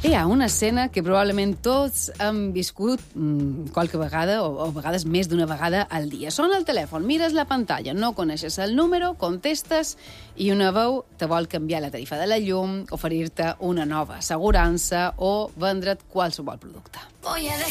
Hi ha una escena que probablement tots hem viscut qualque vegada, o a vegades més d'una vegada al dia. Sona el telèfon, mires la pantalla, no coneixes el número, contestes i una veu te vol canviar la tarifa de la llum, oferir-te una nova assegurança o vendre't qualsevol producte.